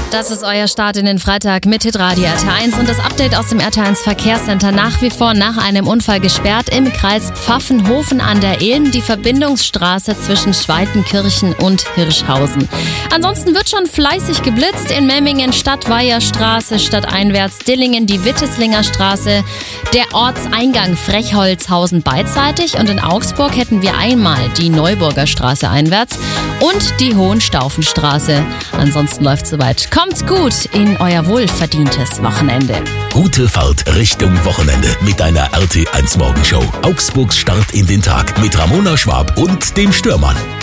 Das ist euer Start in den Freitag mit Hitradio RT1 und das Update aus dem RT1 Verkehrscenter. Nach wie vor nach einem Unfall gesperrt im Kreis Pfaffenhofen an der Ilm, die Verbindungsstraße zwischen Schweitenkirchen und Hirschhausen. Ansonsten wird schon fleißig geblitzt in Memmingen, Stadtweiherstraße, stadteinwärts Dillingen, die Witteslinger Straße, der Ortseingang Frechholzhausen beidseitig und in Augsburg hätten wir einmal die Neuburger Straße einwärts und die Hohenstaufenstraße. Ansonsten läuft soweit. Kommt gut in euer wohlverdientes Wochenende. Gute Fahrt Richtung Wochenende mit deiner RT1 Morgenshow. Augsburgs Start in den Tag mit Ramona Schwab und dem Stürmann.